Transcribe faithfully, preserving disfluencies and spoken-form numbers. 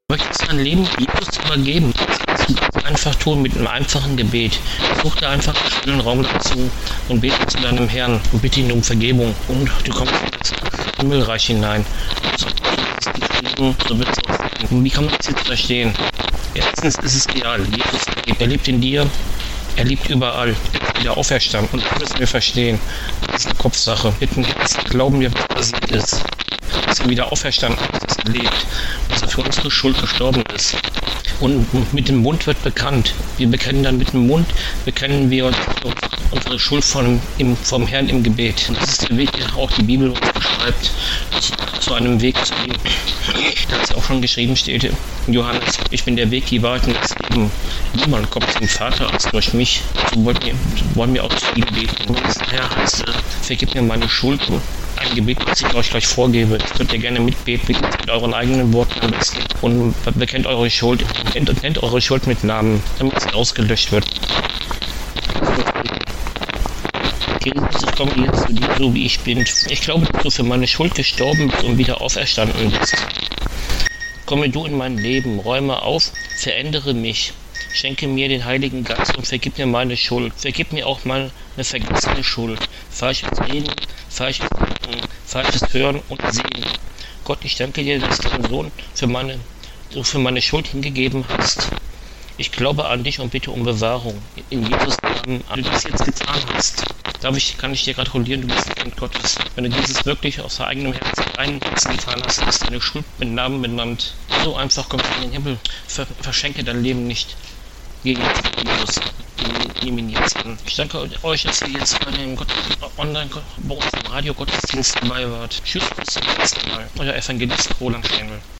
Möchtest dein Leben Jesus übergeben? Das kannst du ganz einfach tun mit einem einfachen Gebet. Such dir einfach einen stillen Raum dazu und bete zu deinem Herrn und bitte ihn um Vergebung. Und du kommst in das Himmelreich hinein. So ist die Frieden, so wird es auch sein. Und wie kann man das jetzt verstehen? Erstens ist es real. Jesus lebt. Er lebt in dir. Er lebt überall. Er ist wieder auferstanden. Und das müssen wir verstehen. Das ist eine Kopfsache. Mit dem Herzen glauben wir, was passiert ist. Dass er wieder auferstanden ist, dass er lebt, dass er für unsere Schuld gestorben ist. Und mit dem Mund wird bekannt. Wir bekennen dann mit dem Mund, bekennen wir unsere Schuld vom, im, vom Herrn im Gebet. Und das ist der Weg, den auch die Bibel uns beschreibt, zu, zu einem Weg zu gehen. Da ist auch schon geschrieben steht, in Johannes, ich bin der Weg, die Wahrheit und das Leben. Niemand kommt zum Vater als durch mich. So wollen wir, wollen wir auch zu ihm beten. Und das Herr heißt, vergib mir meine Schuld. Ein Gebet, das ich euch gleich vorgebe. Das könnt ihr gerne mitbeten, mit euren eigenen Worten am besten. Und bekennt eure Schuld, nennt, nennt eure Schuld mit Namen, damit sie ausgelöscht wird. Jesus, ich komme jetzt zu dir, so wie ich bin. Ich glaube, dass du für meine Schuld gestorben bist und wieder auferstanden bist. Komme du in mein Leben, räume auf, verändere mich. Schenke mir den Heiligen Geist und vergib mir meine Schuld. Vergib mir auch meine vergessene Schuld. Falsches Reden, falsches Denken, falsches Hören und Sehen. Gott, ich danke dir, dass du deinen Sohn für meine, du für meine Schuld hingegeben hast. Ich glaube an dich und bitte um Bewahrung. In Jesus Namen, wenn du das jetzt getan hast, darf ich, kann ich dir gratulieren, du bist ein Kind Gottes. Wenn du dieses wirklich aus eigenem Herzen rein getan hast, hast deine Schuld mit Namen benannt. So einfach kommst du in den Himmel. Ver verschenke dein Leben nicht gegen Jesus. Nimm ihn jetzt an. Ich danke euch, dass ihr jetzt bei dem Gott online bei uns im Radio Gottesdienst dabei wart. Tschüss, bis zum nächsten Mal. Euer Evangelist Roland Stengel.